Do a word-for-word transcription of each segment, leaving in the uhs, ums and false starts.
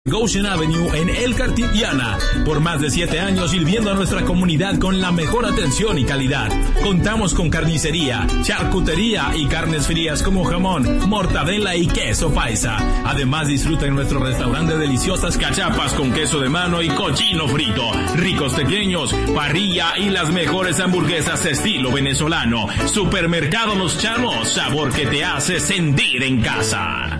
Goshen Avenue en Elkhart, Indiana. Por más de siete años sirviendo a nuestra comunidad con la mejor atención y calidad. Contamos con carnicería, charcutería y carnes frías como jamón, mortadela y queso paisa. Además disfruta en nuestro restaurante deliciosas cachapas con queso de mano y cochino frito, ricos pequeños, parrilla y las mejores hamburguesas estilo venezolano. Supermercado Los Chamos, sabor que te hace sentir en casa.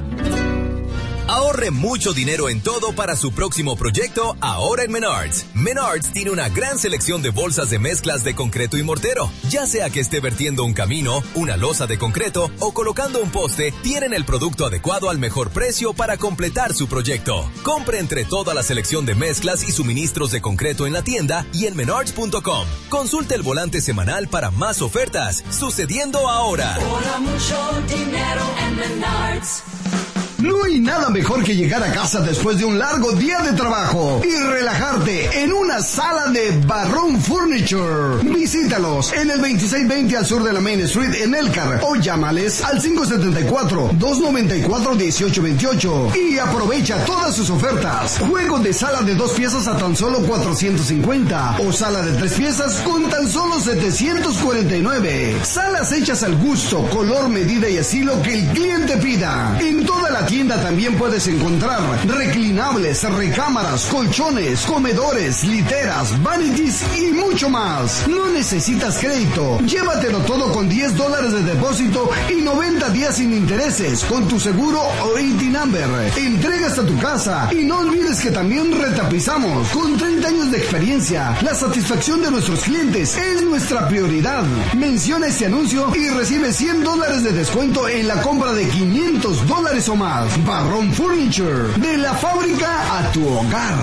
Ahorre mucho dinero en todo para su próximo proyecto ahora en Menards. Menards tiene una gran selección de bolsas de mezclas de concreto y mortero. Ya sea que esté vertiendo un camino, una losa de concreto o colocando un poste, tienen el producto adecuado al mejor precio para completar su proyecto. Compre entre toda la selección de mezclas y suministros de concreto en la tienda y en menards punto com. Consulte el volante semanal para más ofertas. Sucediendo ahora. Ahorra mucho dinero en Menards. No hay nada mejor que llegar a casa después de un largo día de trabajo y relajarte en una sala de Barrón Furniture. Visítalos en el veintiséis veinte al sur de la Main Street en Elkhart o llámales al cinco siete cuatro, dos nueve cuatro, uno ocho dos ocho y aprovecha todas sus ofertas. Juego de sala de dos piezas a tan solo cuatrocientos cincuenta o sala de tres piezas con tan solo setecientos cuarenta y nueve. Salas hechas al gusto, color, medida y estilo que el cliente pida. En toda la tienda también puedes encontrar reclinables, recámaras, colchones, comedores, literas, vanities y mucho más. No necesitas crédito. Llévatelo todo con diez dólares de depósito y noventa días sin intereses con tu seguro o I T number. Entrega hasta tu casa y no olvides que también retapizamos. Con treinta años de experiencia, la satisfacción de nuestros clientes es nuestra prioridad. Menciona este anuncio y recibe cien dólares de descuento en la compra de quinientos dólares o más. Barrón Furniture, de la fábrica a tu hogar.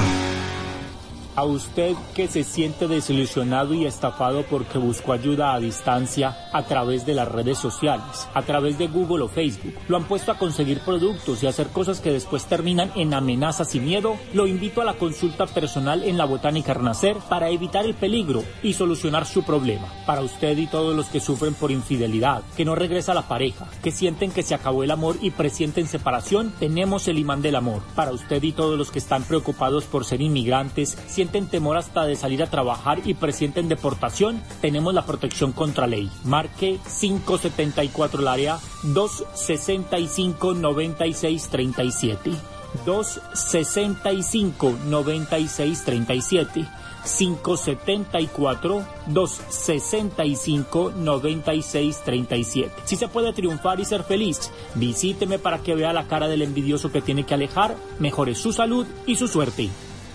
A usted que se siente desilusionado y estafado porque buscó ayuda a distancia a través de las redes sociales, a través de Google o Facebook, lo han puesto a conseguir productos y hacer cosas que después terminan en amenazas y miedo, lo invito a la consulta personal en la Botánica Renacer para evitar el peligro y solucionar su problema. Para usted y todos los que sufren por infidelidad, que no regresa la pareja, que sienten que se acabó el amor y presienten separación, tenemos el imán del amor. Para usted y todos los que están preocupados por ser inmigrantes, sienten temor hasta de salir a trabajar y presienten deportación, tenemos la protección contra ley. Marque cinco siete cuatro el área dos seis cinco, nueve seis tres siete. dos seis cinco, nueve seis tres siete. cinco siete cuatro, dos seis cinco, nueve seis tres siete. Si se puede triunfar y ser feliz, visíteme para que vea la cara del envidioso que tiene que alejar, mejore su salud y su suerte.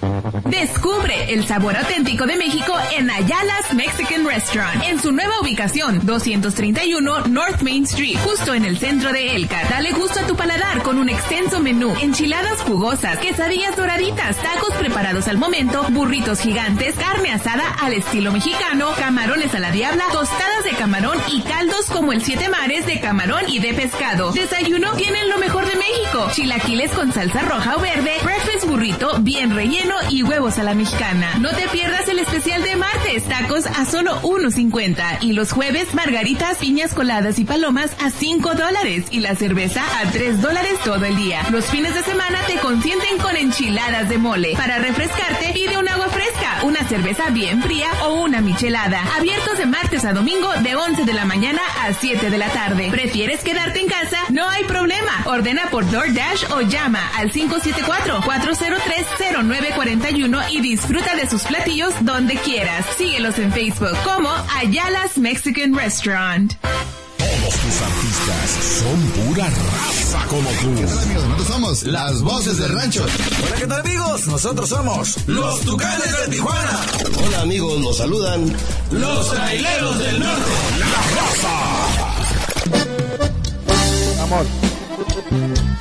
Descubre el sabor auténtico de México en Ayala's Mexican Restaurant, en su nueva ubicación, doscientos treinta y uno North Main Street, justo en el centro de Elkhart. Dale gusto a tu paladar con un extenso menú, enchiladas jugosas, quesadillas doraditas, tacos preparados al momento, burritos gigantes, carne asada al estilo mexicano, camarones a la diabla, tostadas de camarón y caldos como el Siete Mares de camarón y de pescado. Desayuno, tienen lo mejor de México, chilaquiles con salsa roja o verde, breakfast burrito bien relleno y huevos a la mexicana. No te pierdas el especial de martes, tacos a solo uno cincuenta y los jueves margaritas, piñas coladas y palomas a cinco dólares y la cerveza a tres dólares todo el día. Los fines de semana te consienten con enchiladas de mole. Para refrescarte, pide un agua fresca, una cerveza bien fría o una michelada. Abiertos de martes a domingo de once de la mañana a siete de la tarde. ¿Prefieres quedarte en casa? No hay problema. Ordena por DoorDash o llama al cinco siete cuatro, cuatro cero tres, cero nueve cuatro uno y disfruta de sus platillos donde quieras. Síguelos en Facebook como Ayala's Mexican Restaurant. Todos tus artistas son pura raza como tú. ¿Qué tal, amigos? Nosotros somos las voces del rancho. Hola, ¿qué tal, amigos? Nosotros somos los Tucanes de Tijuana. Hola, amigos, los saludan los Traileros del Norte. La raza. Amor,